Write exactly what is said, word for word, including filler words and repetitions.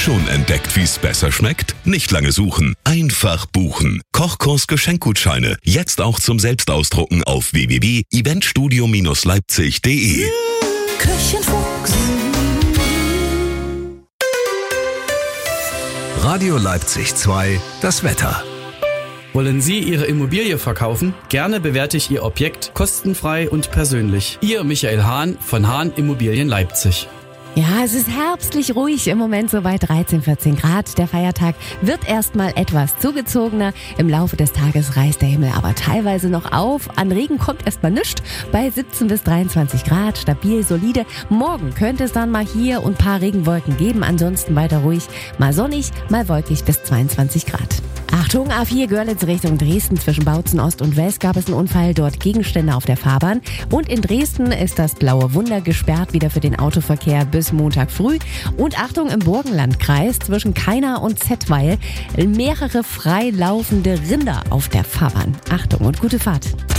Schon entdeckt, wie's besser schmeckt? Nicht lange suchen, einfach buchen. Kochkurs Geschenkgutscheine, jetzt auch zum Selbstausdrucken auf w w w punkt eventstudio leipzig punkt de. Küchenfuchs. Radio Leipzig zwei, das Wetter. Wollen Sie Ihre Immobilie verkaufen? Gerne bewerte ich Ihr Objekt kostenfrei und persönlich. Ihr Michael Hahn von Hahn Immobilien Leipzig. Ja, es ist herbstlich ruhig im Moment, so bei dreizehn, vierzehn Grad. Der Feiertag wird erstmal etwas zugezogener. Im Laufe des Tages reißt der Himmel aber teilweise noch auf. An Regen kommt erstmal nichts. Bei siebzehn bis dreiundzwanzig Grad, stabil, solide. Morgen könnte es dann mal hier und ein paar Regenwolken geben. Ansonsten weiter ruhig, mal sonnig, mal wolkig bis zweiundzwanzig Grad. Achtung, A vier Görlitz Richtung Dresden. Zwischen Bautzen Ost und West gab es einen Unfall, dort Gegenstände auf der Fahrbahn. Und in Dresden ist das Blaue Wunder gesperrt, wieder für den Autoverkehr bis Montag früh. Und Achtung, im Burgenlandkreis zwischen Kaina und Zettweil mehrere freilaufende Rinder auf der Fahrbahn. Achtung und gute Fahrt.